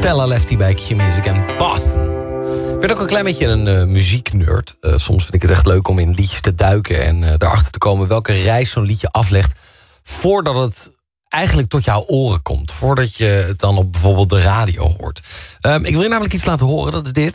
Stella Lefty bij Q-Music en Boston. Ik ben ook een klein beetje een muzieknerd. Soms vind ik het echt leuk om in liedjes te duiken en erachter te komen welke reis zo'n liedje aflegt voordat het eigenlijk tot jouw oren komt. Voordat je het dan op bijvoorbeeld de radio hoort. Ik wil je namelijk iets laten horen, dat is dit.